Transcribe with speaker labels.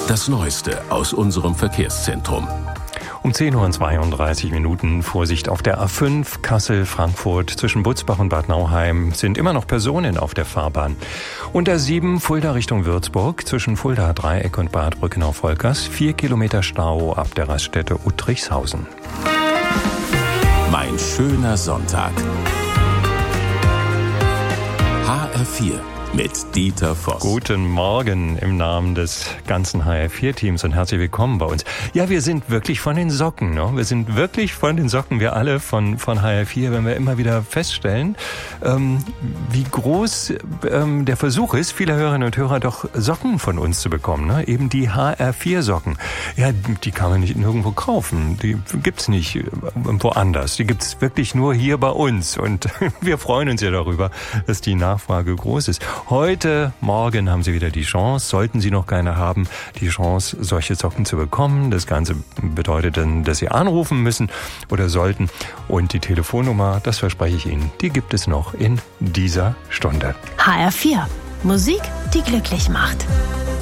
Speaker 1: Das Neueste aus unserem Verkehrszentrum.
Speaker 2: Um 10:32 Uhr, Vorsicht auf der A5 Kassel-Frankfurt zwischen Butzbach und Bad Nauheim sind immer noch Personen auf der Fahrbahn. Und A7 Fulda Richtung Würzburg zwischen Fulda Dreieck und Bad Brückenau-Volkers 4 Kilometer Stau ab der Raststätte Uttrichshausen.
Speaker 1: Mein schöner Sonntag. HR4 mit Dieter Voss.
Speaker 2: Guten Morgen im Namen des ganzen HR4-Teams und herzlich willkommen bei uns. Ja, wir sind wirklich von den Socken, ne? Wir sind wirklich von den Socken, wir alle von HR4, wenn wir immer wieder feststellen, wie groß der Versuch ist, viele Hörerinnen und Hörer doch Socken von uns zu bekommen, ne? Eben die HR4-Socken. Ja, die kann man nicht nirgendwo kaufen. Die gibt's nicht woanders. Die gibt's wirklich nur hier bei uns. Und wir freuen uns ja darüber, dass die Nachfrage groß ist. Heute Morgen haben Sie wieder die Chance, sollten Sie noch keine haben, die Chance, solche Socken zu bekommen. Das Ganze bedeutet dann, dass Sie anrufen müssen oder sollten. Und die Telefonnummer, das verspreche ich Ihnen, die gibt es noch in dieser Stunde.
Speaker 3: HR4. Musik, die glücklich macht.